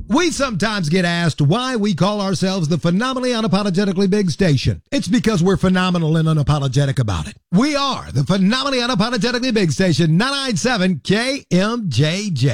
We sometimes get asked why we call ourselves the Phenomenally Unapologetically Big Station. It's because we're phenomenal and unapologetic about it. We are the Phenomenally Unapologetically Big Station, 997 KMJJ.